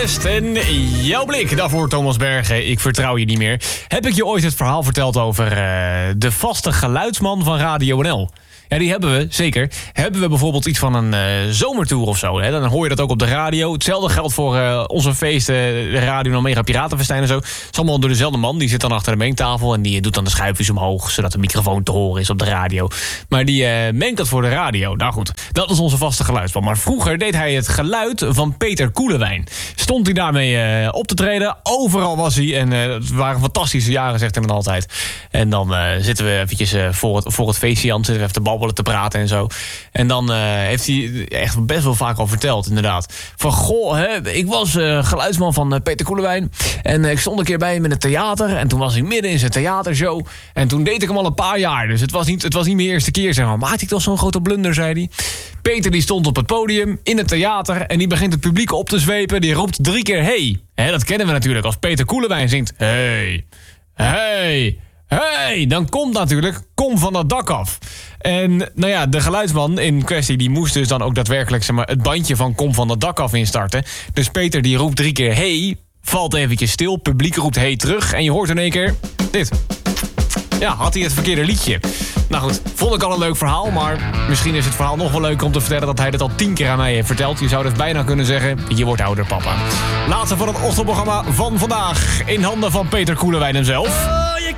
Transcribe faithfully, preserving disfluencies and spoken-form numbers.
West en jouw blik. Daarvoor Thomas Bergen, ik vertrouw je niet meer. Heb ik je ooit het verhaal verteld over uh, de vaste geluidsman van Radio N L? Ja, die hebben we, zeker. Hebben we bijvoorbeeld iets van een uh, zomertour of zo, hè? Dan hoor je dat ook op de radio. Hetzelfde geldt voor uh, onze feesten, de Radio Omega Piratenfestijn en zo. Het is allemaal door dezelfde man. Die zit dan achter de mengtafel en die doet dan de schuifjes omhoog, zodat de microfoon te horen is op de radio. Maar die uh, mengt dat voor de radio. Nou goed, dat is onze vaste geluidsman. Maar vroeger deed hij het geluid van Peter Koelewijn. Stond hij daarmee uh, op te treden. Overal was hij. En uh, het waren fantastische jaren, zegt hij dan altijd. En dan uh, zitten we eventjes uh, voor, het, voor het feestje aan, zitten we even te babbelen, te praten en zo. En dan uh, heeft hij echt best wel vaak al verteld, inderdaad. Van, goh, hè, ik was uh, geluidsman van uh, Peter Koelewijn. En uh, ik stond een keer bij hem in het theater. En toen was hij midden in zijn theatershow. En toen deed ik hem al een paar jaar. Dus het was niet, het was niet mijn eerste keer, zeg maar. Maakte ik toch zo'n grote blunder, zei hij. Peter die stond op het podium in het theater. En die begint het publiek op te zwepen. Die roept drie keer hey. Hè, dat kennen we natuurlijk. Als Peter Koelewijn zingt hey, hey, hey, dan komt natuurlijk kom van dat dak af. En nou ja, de geluidsman in kwestie die moest dus dan ook daadwerkelijk, zeg maar, het bandje van kom van dat dak af instarten. Dus Peter die roept drie keer hey, valt eventjes stil, publiek roept hey terug en je hoort in één keer dit. Ja, had hij het verkeerde liedje. Nou goed, vond ik al een leuk verhaal, maar misschien is het verhaal nog wel leuk om te vertellen dat hij dit al tien keer aan mij heeft verteld. Je zou dus bijna kunnen zeggen, je wordt ouder, papa. Laatste van het ochtendprogramma van vandaag in handen van Peter Koelewijn hemzelf.